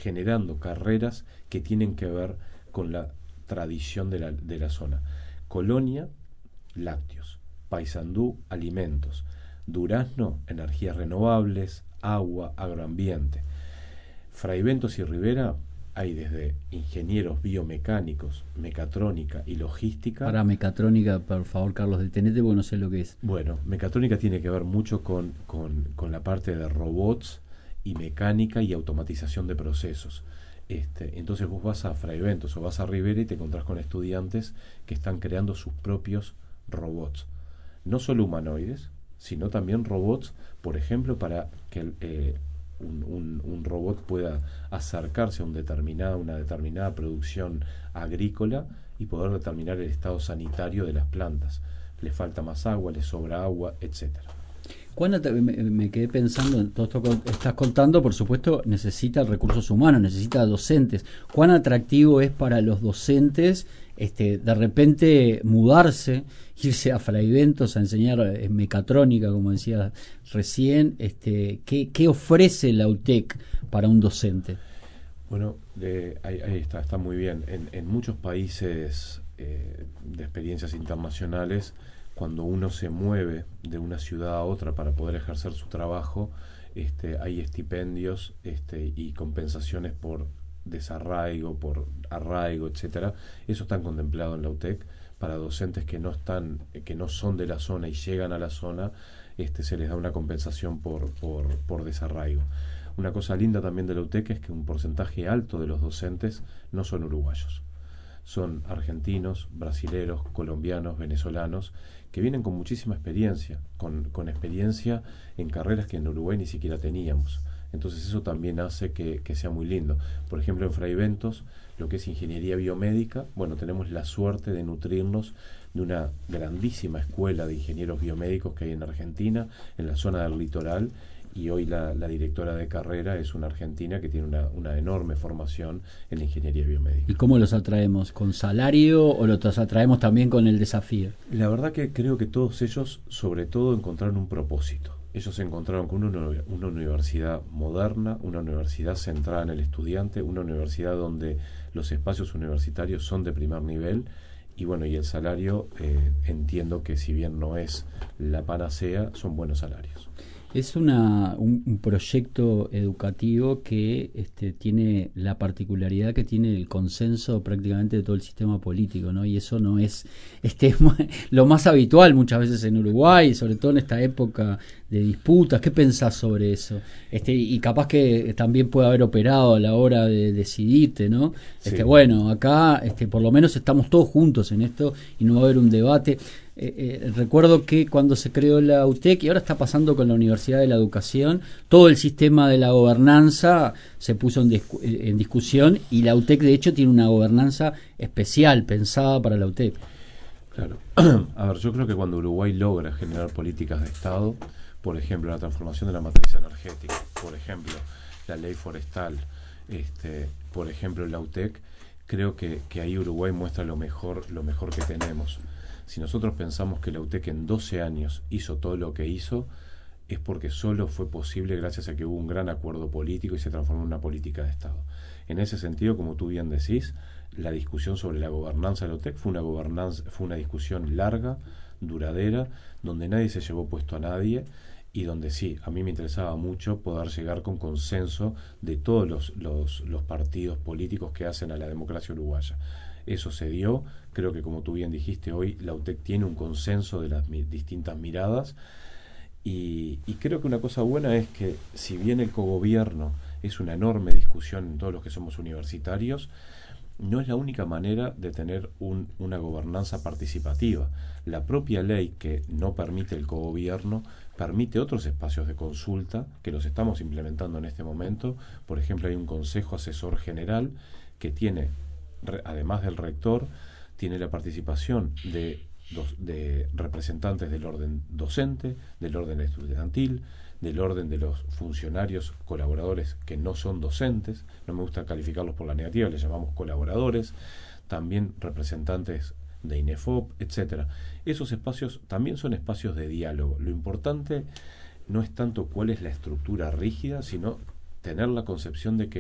generando carreras que tienen que ver con la tradición de la zona. Colonia, lácteos. Paysandú, alimentos. Durazno, energías renovables, agua, agroambiente. Fraiventos y Rivera hay desde ingenieros biomecánicos, mecatrónica y logística. Para mecatrónica, por favor, Carlos, detenete porque no sé lo que es. Bueno, mecatrónica tiene que ver mucho con la parte de robots y mecánica y automatización de procesos. Entonces vos vas a Fraiventos o vas a Rivera y te encontrás con estudiantes que están creando sus propios robots. No solo humanoides, sino también robots, por ejemplo, para que un robot pueda acercarse a una determinada producción agrícola y poder determinar el estado sanitario de las plantas. Le falta más agua, le sobra agua, etcétera. Me quedé pensando en todo esto que estás contando. Por supuesto, necesita recursos humanos, necesita docentes. ¿Cuán atractivo es para los docentes de repente mudarse, irse a Fraiventos a enseñar mecatrónica, como decías recién? ¿Qué ofrece la UTEC para un docente? Bueno, ahí está muy bien. En muchos países de experiencias internacionales, cuando uno se mueve de una ciudad a otra para poder ejercer su trabajo, hay estipendios y compensaciones por desarraigo, por arraigo, etcétera. Eso está contemplado en la UTEC para docentes que no son de la zona y llegan a la zona. Se les da una compensación por desarraigo. Una cosa linda también de la UTEC es que un porcentaje alto de los docentes no son uruguayos. Son argentinos, brasileros, colombianos, venezolanos, que vienen con muchísima experiencia, con experiencia en carreras que en Uruguay ni siquiera teníamos. Entonces eso también hace que sea muy lindo. Por ejemplo, en Fraiventos, lo que es ingeniería biomédica, bueno, tenemos la suerte de nutrirnos de una grandísima escuela de ingenieros biomédicos que hay en Argentina, en la zona del litoral, y hoy la directora de carrera es una argentina que tiene una enorme formación en la ingeniería biomédica. ¿Y cómo los atraemos? ¿Con salario o los atraemos también con el desafío? La verdad que creo que todos ellos, sobre todo, encontraron un propósito. Ellos se encontraron con una universidad moderna, una universidad centrada en el estudiante, una universidad donde los espacios universitarios son de primer nivel. Y bueno, y el salario, entiendo que si bien no es la panacea, son buenos salarios. Es un proyecto educativo que tiene la particularidad que tiene el consenso prácticamente de todo el sistema político, ¿no? Y eso no es lo más habitual muchas veces en Uruguay, sobre todo en esta época de disputas. ¿Qué pensás sobre eso? Y capaz que también puede haber operado a la hora de decidirte, ¿no? Sí. Bueno, acá por lo menos estamos todos juntos en esto y no va a haber un debate. Recuerdo que cuando se creó la UTEC, y ahora está pasando con la Universidad de la Educación, todo el sistema de la gobernanza se puso en discusión, y la UTEC de hecho tiene una gobernanza especial pensada para la UTEC. Claro. A ver, yo creo que cuando Uruguay logra generar políticas de Estado, por ejemplo, la transformación de la matriz energética, por ejemplo, la ley forestal, por ejemplo, la UTEC, creo que ahí Uruguay muestra lo mejor que tenemos. Si nosotros pensamos que la UTEC en 12 años hizo todo lo que hizo, es porque solo fue posible gracias a que hubo un gran acuerdo político y se transformó en una política de Estado. En ese sentido, como tú bien decís, la discusión sobre la gobernanza de la UTEC fue una discusión larga, duradera, donde nadie se llevó puesto a nadie, y donde sí, a mí me interesaba mucho poder llegar con consenso de todos los partidos políticos que hacen a la democracia uruguaya. Eso se dio. Creo que, como tú bien dijiste, hoy la UTEC tiene un consenso de las distintas miradas, y creo que una cosa buena es que, si bien el cogobierno es una enorme discusión en todos los que somos universitarios, no es la única manera de tener una gobernanza participativa. La propia ley que no permite el cogobierno permite otros espacios de consulta que los estamos implementando en este momento. Por ejemplo, hay un Consejo Asesor General que tiene, además del rector, tiene la participación de representantes del orden docente, del orden estudiantil, del orden de los funcionarios colaboradores que no son docentes. No me gusta calificarlos por la negativa, les llamamos colaboradores. También representantes de INEFOP, etcétera. Esos espacios también son espacios de diálogo. Lo importante no es tanto cuál es la estructura rígida, sino tener la concepción de que